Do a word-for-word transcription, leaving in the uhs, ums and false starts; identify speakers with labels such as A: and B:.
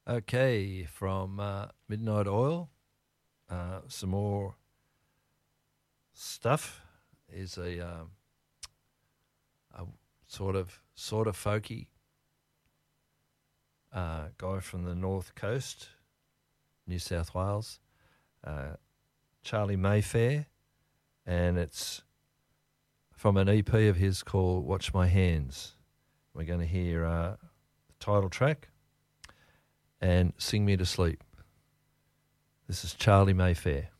A: Okay, from uh, Midnight Oil, uh, some more stuff. Is a, um, a sort of sort of folky uh, guy from the North Coast, New South Wales, uh, Charlie Mayfair, and it's from an E P of his called "Watch My Hands." We're going to hear uh, the title track and "Sing Me to Sleep." This is Charlie Mayfair.